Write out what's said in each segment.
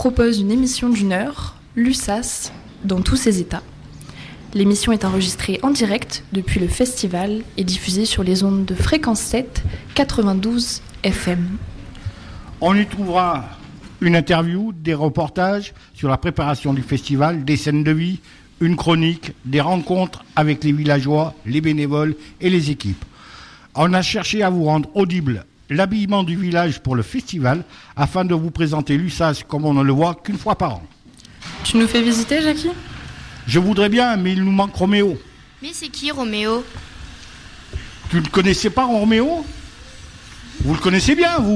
propose une émission d'1 heure, l'USAS, dans tous ses états. L'émission est enregistrée en direct depuis le festival et diffusée sur les ondes de fréquence 7, 92 FM. On y trouvera une interview, des reportages sur la préparation du festival, des scènes de vie, une chronique, des rencontres avec les villageois, les bénévoles et les équipes. On a cherché à vous rendre audible l'habillement du village pour le festival afin de vous présenter l'USAS comme on ne le voit qu'une fois par an. Tu nous fais visiter, Jackie ? Je voudrais bien, mais il nous manque Roméo. Mais c'est qui, Roméo ? Tu ne connaissais pas Roméo ? Vous le connaissez bien, vous ?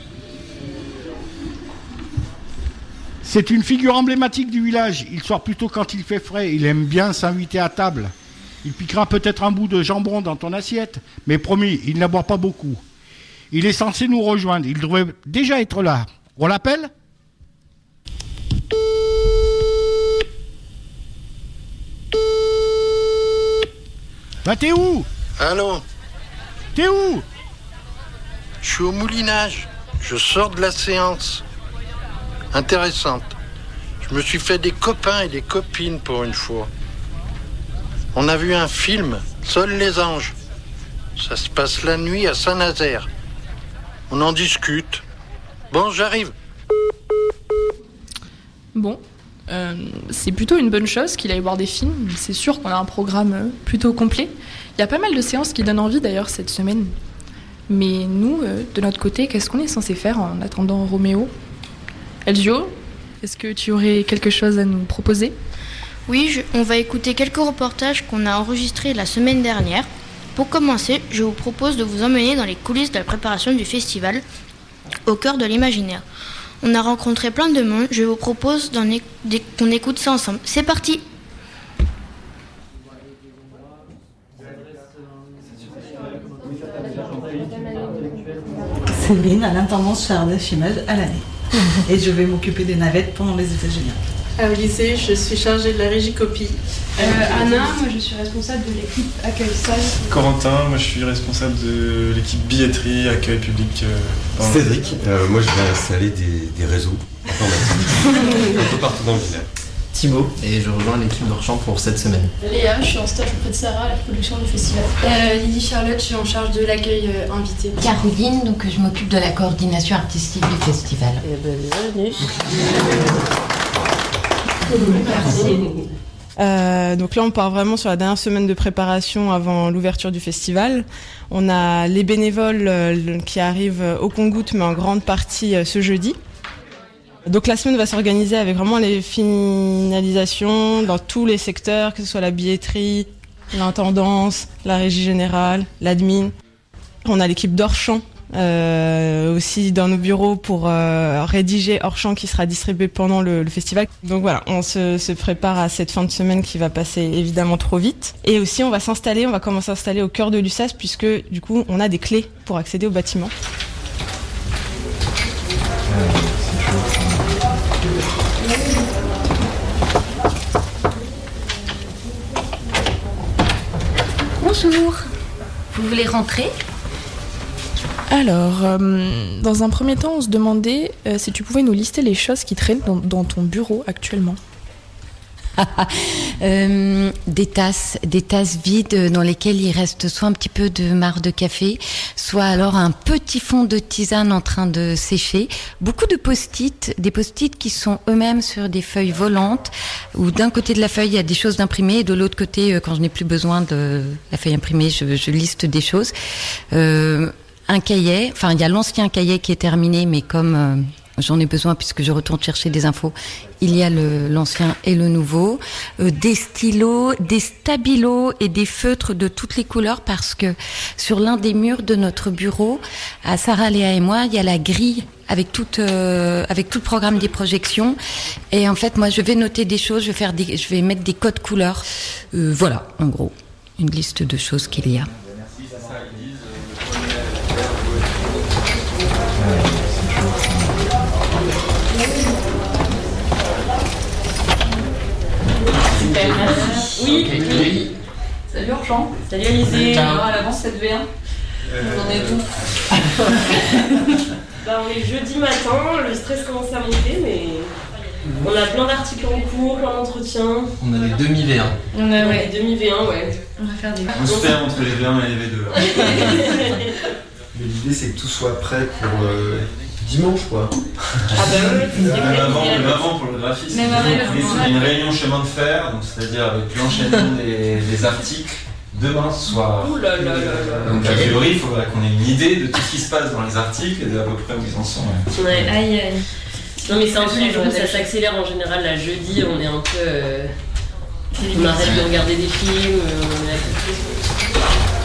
C'est une figure emblématique du village. Il sort plutôt quand il fait frais. Il aime bien s'inviter à table. Il piquera peut-être un bout de jambon dans ton assiette, mais promis, il n'aboie pas beaucoup. Il est censé nous rejoindre. Il devrait déjà être là. On l'appelle ? Bah t'es où ? Allô ? T'es où ? Je suis au moulinage. Je sors de la séance. Intéressante. Je me suis fait des copains et des copines pour une fois. On a vu un film, Seuls les anges. Ça se passe la nuit à Saint-Nazaire. On en discute. Bon, j'arrive. Bon, c'est plutôt une bonne chose qu'il aille voir des films. C'est sûr qu'on a un programme plutôt complet. Il y a pas mal de séances qui donnent envie d'ailleurs cette semaine. Mais nous, de notre côté, qu'est-ce qu'on est censé faire en attendant Roméo ? Elzio, est-ce que tu aurais quelque chose à nous proposer ? Oui, on va écouter quelques reportages qu'on a enregistrés la semaine dernière. Pour commencer, je vous propose de vous emmener dans les coulisses de la préparation du festival, au cœur de l'imaginaire. On a rencontré plein de monde, je vous propose qu'on écoute ça ensemble. C'est parti! Séverine à l'intendance Chardin-Chimage à l'année. Et je vais m'occuper des navettes pendant les états généraux. Au lycée, je suis chargée de la régie copie. Anna, moi je suis responsable de l'équipe accueil salle. Corentin, moi je suis responsable de l'équipe billetterie, accueil public. Cédric, moi je vais installer des réseaux informatiques un peu partout dans le village. Thibaut, et je rejoins l'équipe d'Orchamps pour cette semaine. Léa, je suis en stage auprès de Sarah à la production du festival. Lydie Charlotte, je suis en charge de l'accueil invité. Caroline, donc je m'occupe de la coordination artistique du festival. Bienvenue. Merci. Donc là on part vraiment sur la dernière semaine de préparation avant l'ouverture du festival. On a les bénévoles qui arrivent au compte-gouttes mais en grande partie ce jeudi. Donc la semaine va s'organiser avec vraiment les finalisations dans tous les secteurs, que ce soit la billetterie, l'intendance, la régie générale, l'admin. On a l'équipe d'Orchamps aussi dans nos bureaux pour rédiger Orchamps qui sera distribué pendant le festival. Donc voilà, on se prépare à cette fin de semaine qui va passer évidemment trop vite. Et aussi on va commencer à s'installer au cœur de l'USAS puisque du coup on a des clés pour accéder au bâtiment. Bonjour, vous voulez rentrer ? Alors, dans un premier temps, on se demandait si tu pouvais nous lister les choses qui traînent dans ton bureau actuellement. Des tasses vides dans lesquelles il reste soit un petit peu de marc de café, soit alors un petit fond de tisane en train de sécher. Beaucoup de post-it, des post-it qui sont eux-mêmes sur des feuilles volantes, où d'un côté de la feuille il y a des choses d'imprimées, et de l'autre côté, quand je n'ai plus besoin de la feuille imprimée, je liste des choses. Un cahier, enfin il y a l'ancien cahier qui est terminé, mais comme j'en ai besoin puisque je retourne chercher des infos, il y a l'ancien et le nouveau. Des stylos, des stabilos et des feutres de toutes les couleurs, parce que sur l'un des murs de notre bureau, à Sarah, Léa et moi, il y a la grille avec tout le programme des projections. Et en fait, moi, je vais noter des choses, je vais mettre des codes couleurs. Voilà, en gros, une liste de choses qu'il y a. Oui. Salut Orchamps. Salut Alizé. Alors à l'avance cette V1. On en est tout. On est jeudi matin, le stress commence à monter, mais a plein d'articles en cours, plein d'entretiens. On a les demi-V1. On a les demi-V1, ouais. On va faire des... On se perd entre les V1 et les V2. Mais l'idée, c'est que tout soit prêt pour dimanche, quoi. Ah bah oui, Même avant pour le graphisme. Même avant, Il y a une réunion chemin de fer, donc c'est-à-dire avec l'enchaînement des articles demain soir. Ouh là là là là. Donc a priori, il faudra qu'on ait une idée de tout ce qui se passe dans les articles et de à peu près où ils en sont. Ouais. Aïe aïe. Non mais c'est un peu les jours où ça s'accélère en général. Là, jeudi, on est un peu... on arrête de regarder des films, on est à côté.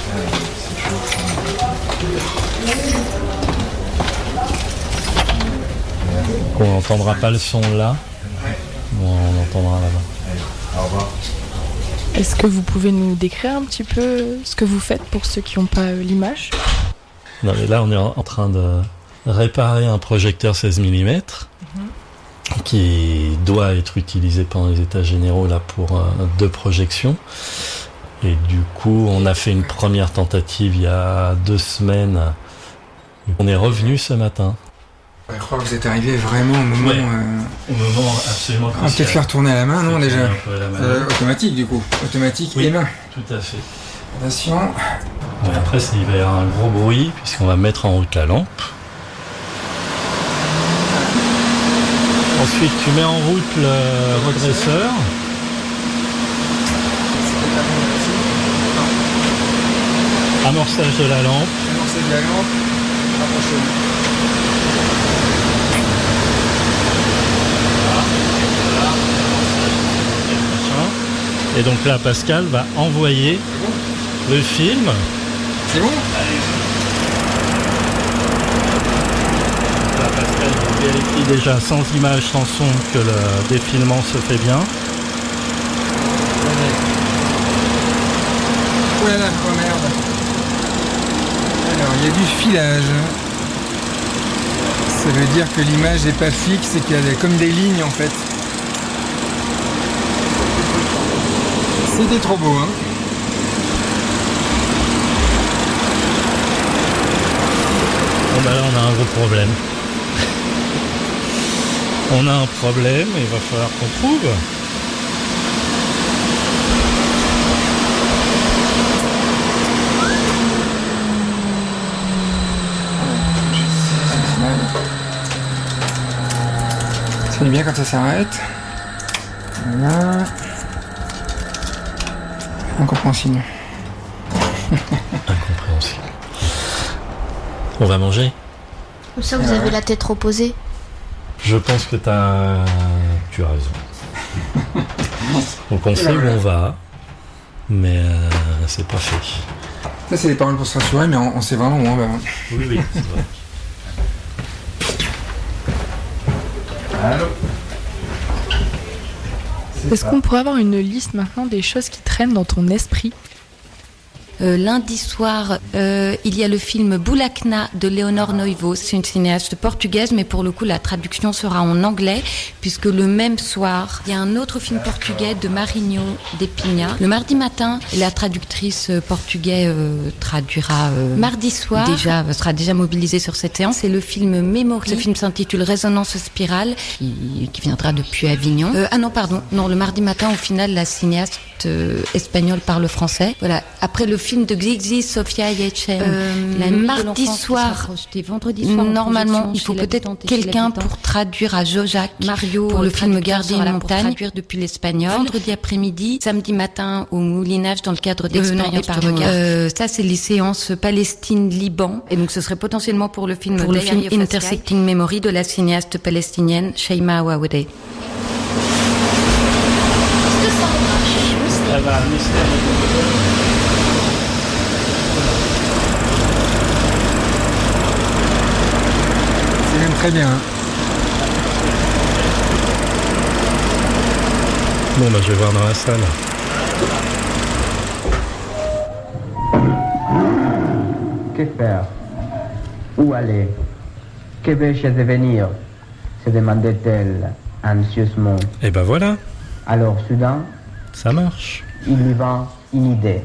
On n'entendra pas le son là, mais on l'entendra là-bas. Au revoir. Est-ce que vous pouvez nous décrire un petit peu ce que vous faites pour ceux qui n'ont pas l'image ? Non, mais là, on est en train de réparer un projecteur 16 mm qui doit être utilisé pendant les états généraux là, pour 2 projections. Et du coup, on a fait une première tentative il y a 2 semaines. On est revenu ce matin. Je crois que vous êtes arrivé vraiment au moment... Au moment absolument crucial. On va peut-être faire tourner à la main, non, déjà automatique, du coup. Automatique et main. Tout à fait. Attention. Et après, il va y avoir un gros bruit, puisqu'on va mettre en route la lampe. Ensuite, tu mets en route le redresseur. Amorçage de la lampe. Amorçage de la lampe. Rapprochez-vous. Et donc là, Pascal va envoyer le film. C'est bon ? Là, Pascal vérifie déjà sans image, sans son, que le défilement se fait bien. Oh là là, oh merde. Alors, il y a du filage. Ça veut dire que l'image n'est pas fixe et qu'il y a comme des lignes en fait. C'était trop beau, hein. Bon bah là on a un gros problème. On a un problème et il va falloir qu'on trouve. C'est bien quand ça s'arrête. Voilà. Incompréhensible. Incompréhensible. On va manger ? Comme ça, vous avez la tête reposée. Je pense que tu as raison. Donc on sait où on va, mais c'est pas fait. Ça, c'est des paroles pour se rassurer, mais on sait vraiment où on va. Oui, c'est vrai. Allô ? Est-ce qu'on pourrait avoir une liste maintenant des choses qui traînent dans ton esprit ? Lundi soir, il y a le film Bulacna de Leonor Noivos. C'est une cinéaste portugaise, mais pour le coup, la traduction sera en anglais, puisque le même soir, il y a un autre film portugais de Marinho Depinha. Le mardi matin, la traductrice portugaise traduira mardi soir. Sera déjà mobilisée sur cette séance. C'est le film Memory. Ce film s'intitule Résonance spirale, qui viendra depuis Avignon. Le mardi matin, au final, la cinéaste espagnole parle français. Voilà. Après le film de Gigi Sofia Yetchen. Mardi soir, normalement, il faut peut-être quelqu'un pour traduire à Jojac Mario pour le film Gardien de montagne, pour traduire depuis l'espagnol. Vendredi après-midi, samedi matin au Moulinage dans le cadre d'expériences de regard. Ça, c'est les séances Palestine-Liban. Et donc, ce serait potentiellement pour le film Intersecting Memory de la cinéaste palestinienne Sheima Aouadeh. C'est même très bien. Bon, bah je vais voir dans la salle. Que faire? Où aller? Que vais-je devenir? Se demandait-elle anxieusement. Et ben voilà. Alors soudain, ça marche. Il lui vint une idée.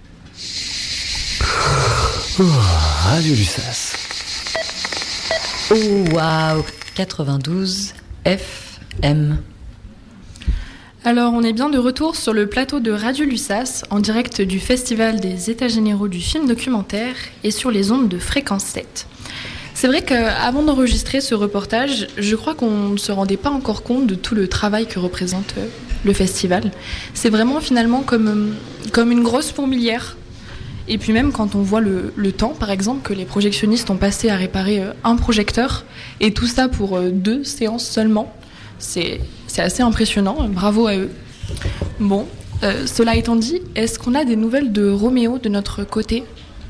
Radio Lussas. Oh waouh, 92 FM. Alors, on est bien de retour sur le plateau de Radio Lussas, en direct du Festival des États généraux du film documentaire et sur les ondes de Fréquence 7. C'est vrai qu'avant d'enregistrer ce reportage, je crois qu'on ne se rendait pas encore compte de tout le travail que représente le festival. C'est vraiment finalement comme une grosse fourmilière. Et puis même quand on voit le temps, par exemple, que les projectionnistes ont passé à réparer un projecteur, et tout ça pour 2 séances seulement, c'est assez impressionnant, bravo à eux. Bon, cela étant dit, est-ce qu'on a des nouvelles de Roméo de notre côté ?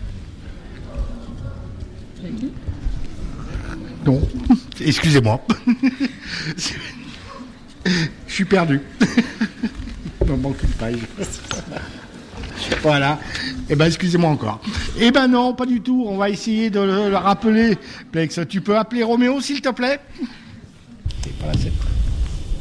Non, excusez-moi. Je suis perdu. Il me manque une page. Voilà. Eh ben, excusez-moi encore. Eh ben non, pas du tout. On va essayer de le rappeler. Plex, tu peux appeler Roméo, s'il te plaît ? C'est pas la 7.